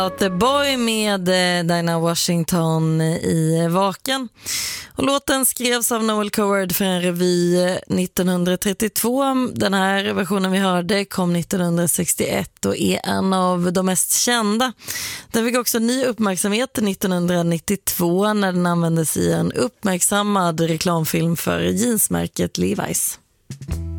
Out the Boy med Dinah Washington i Vaken. Och låten skrevs av Noel Coward för en revy 1932. Den här versionen vi hörde kom 1961 och är en av de mest kända. Den fick också ny uppmärksamhet 1992 när den användes i en uppmärksammad reklamfilm för jeansmärket Levi's.